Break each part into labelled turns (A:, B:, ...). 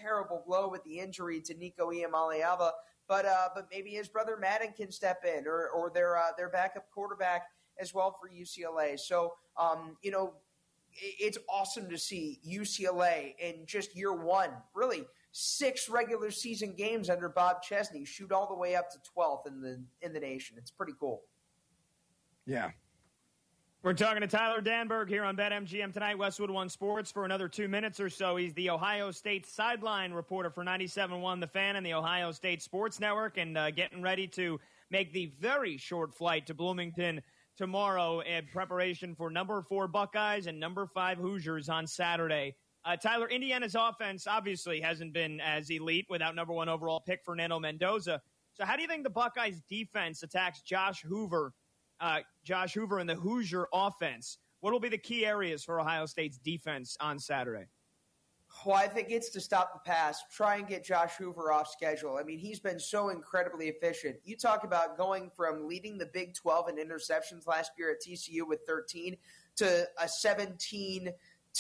A: terrible blow with the injury to Nico Iamaleava, but maybe his brother Madden can step in, or their backup quarterback as well for UCLA. So, it's awesome to see UCLA in just year one, really 6 regular season games under Bob Chesney, shoot all the way up to 12th in the nation. It's pretty cool.
B: Yeah.
C: We're talking to Tyler Danberg here on BetMGM tonight, Westwood One Sports, for another 2 minutes or so. He's the Ohio State sideline reporter for 97.1 The Fan and the Ohio State Sports Network, and getting ready to make the very short flight to Bloomington tomorrow in preparation for number 4 Buckeyes and number 5 Hoosiers on Saturday. Tyler, Indiana's offense obviously hasn't been as elite without number 1 overall pick Fernando Mendoza. So how do you think the Buckeyes defense attacks Josh Hoover and the Hoosier offense? What will be the key areas for Ohio State's defense on Saturday?
A: Well, I think it's to stop the pass, try and get Josh Hoover off schedule. I mean, he's been so incredibly efficient. You talk about going from leading the Big 12 in interceptions last year at TCU with 13 to a 17-1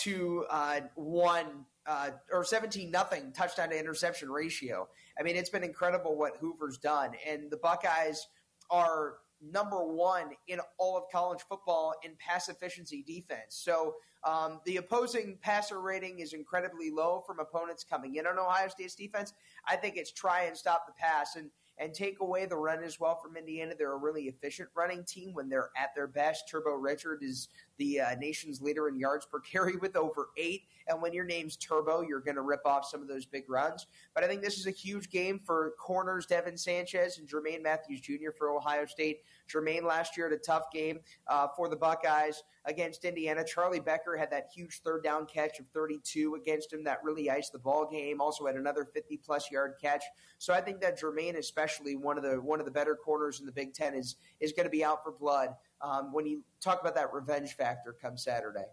A: or 17-0 touchdown to interception ratio. I mean, it's been incredible what Hoover's done, and the Buckeyes are number 1 in all of college football in pass efficiency defense. So the opposing passer rating is incredibly low from opponents coming in on Ohio State's defense. I think it's try and stop the pass and take away the run as well from Indiana. They're a really efficient running team when they're at their best. Turbo Richard is the nation's leader in yards per carry with over 8. And when your name's Turbo, you're going to rip off some of those big runs. But I think this is a huge game for corners Devin Sanchez and Jermaine Matthews Jr. for Ohio State. Jermaine last year had a tough game for the Buckeyes against Indiana. Charlie Becker had that huge third down catch of 32 against him that really iced the ball game. Also had another 50-plus yard catch. So I think that Jermaine, especially one of the better corners in the Big Ten, is going to be out for blood when you talk about that revenge factor come Saturday.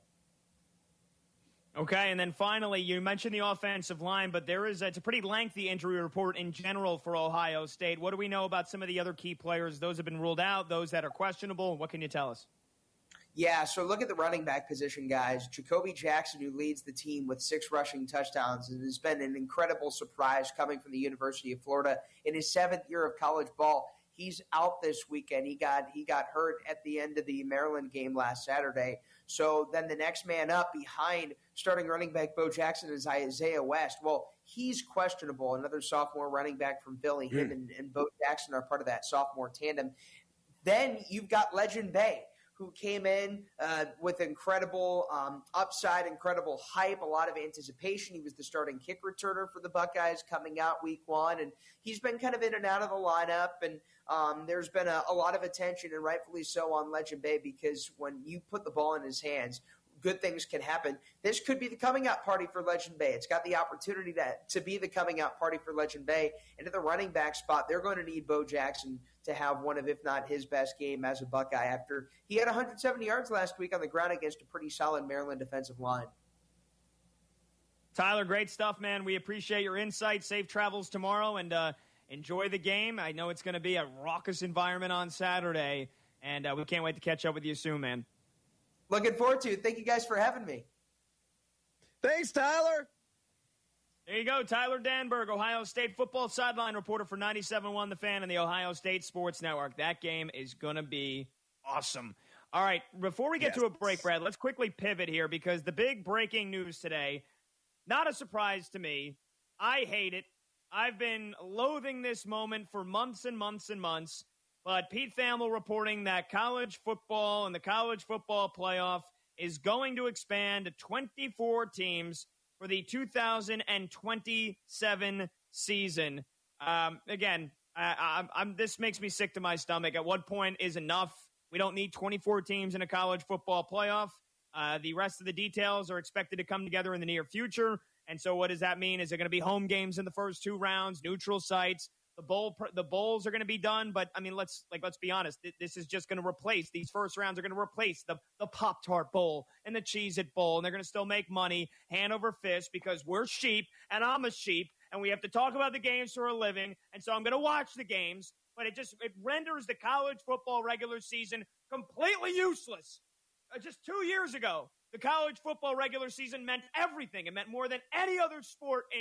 C: Okay, and then finally, you mentioned the offensive line, but it's a pretty lengthy injury report in general for Ohio State. What do we know about some of the other key players? Those have been ruled out, those that are questionable. What can you tell us?
A: Yeah, so look at the running back position, guys. Jacoby Jackson, who leads the team with 6 rushing touchdowns, and has been an incredible surprise coming from the University of Florida in his 7th year of college ball. He's out this weekend. He got hurt at the end of the Maryland game last Saturday. So then the next man up behind starting running back Bo Jackson is Isaiah West. Well, he's questionable. Another sophomore running back from Philly. Him and Bo Jackson are part of that sophomore tandem. Then you've got Legend Bay, who came in with incredible upside, incredible hype, a lot of anticipation. He was the starting kick returner for the Buckeyes coming out week 1, and he's been kind of in and out of the lineup, and there's been a lot of attention, and rightfully so, on Legend Bay, because when you put the ball in his hands, good things can happen. This could be the coming out party for Legend Bay. It's got the opportunity to be the coming out party for Legend Bay. And at the running back spot, they're going to need Bo Jackson to have one of, if not his best game as a Buckeye, after he had 170 yards last week on the ground against a pretty solid Maryland defensive line.
C: Tyler, great stuff, man. We appreciate your insight. Safe travels tomorrow, and enjoy the game. I know it's going to be a raucous environment on Saturday, and we can't wait to catch up with you soon, man.
A: Looking forward to it. Thank you guys for having me.
B: Thanks, Tyler.
C: There you go, Tyler Danberg, Ohio State football sideline reporter for 97.1 The Fan and the Ohio State Sports Network. That game is going to be awesome. All right, before we get to a break, Brad, let's quickly pivot here, because the big breaking news today, not a surprise to me. I hate it. I've been loathing this moment for months and months and months. But Pete Thamel reporting that college football and the college football playoff is going to expand to 24 teams for the 2027 season. Again, this makes me sick to my stomach. At what point is enough? We don't need 24 teams in a college football playoff. The rest of the details are expected to come together in the near future. And so what does that mean? Is there going to be home games in the first 2 rounds, neutral sites? The bowls are going to be done, but I mean, let's be honest. This is just going to replace, these first rounds are going to replace the Pop-Tart Bowl and the Cheez-It Bowl, and they're going to still make money hand over fist, because we're sheep and I'm a sheep, and we have to talk about the games for a living. And so I'm going to watch the games, but it renders the college football regular season completely useless. Just 2 years ago, the college football regular season meant everything. It meant more than any other sport in